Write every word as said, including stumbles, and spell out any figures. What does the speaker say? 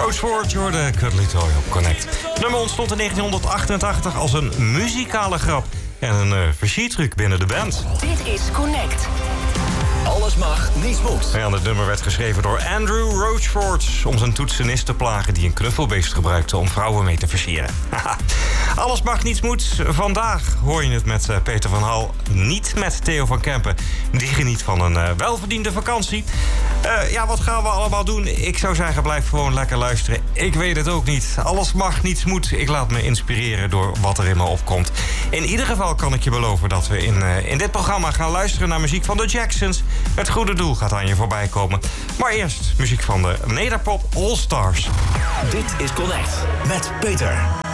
Roachford, je hoorde Cuddly Toy op Connect. Het nummer ontstond in negentien achtentachtig als een muzikale grap en een uh, versiertruc binnen de band. Dit is Connect. Alles mag, niets moet. Ja, het nummer werd geschreven door Andrew Roachford om zijn toetsenist te plagen die een knuffelbeest gebruikte om vrouwen mee te versieren. Alles mag, niets moet. Vandaag hoor je het met uh, Peter van Hal, niet met Theo van Kempen. Die geniet van een uh, welverdiende vakantie. Uh, ja, wat gaan we allemaal doen? Ik zou zeggen, blijf gewoon lekker luisteren. Ik weet het ook niet. Alles mag, niets moet. Ik laat me inspireren door wat er in me opkomt. In ieder geval kan ik je beloven dat we in, uh, in dit programma gaan luisteren naar muziek van de Jacksons. Het goede doel gaat aan je voorbij komen. Maar eerst muziek van de Nederpop All Stars. Dit is Connect met Peter.